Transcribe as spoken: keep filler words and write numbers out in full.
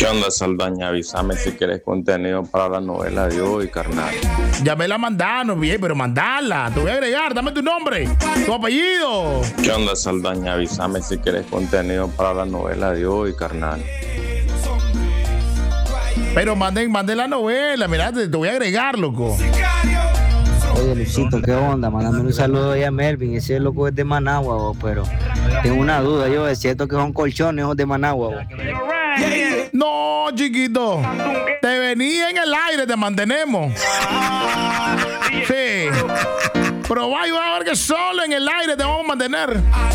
¿Qué onda, Saldaña? Avísame si quieres contenido para la novela de hoy, carnal. Ya me la mandaron, bien, pero mandala. Te voy a agregar, dame tu nombre, tu apellido. ¿Qué onda, Saldaña? Avísame si quieres contenido para la novela de hoy, carnal. Pero manden, manden la novela, mira, te, te voy a agregar, loco. Oye, Luisito, ¿qué onda? Mándame un saludo ahí a Melvin. Ese loco es de Managua, bo, pero tengo una duda. Yo, es cierto que son colchones esos de Managua, bo. No, chiquito. Te venía en el aire, te mantenemos. Sí. Pero vaya a ver que solo en el aire te vamos a mantener.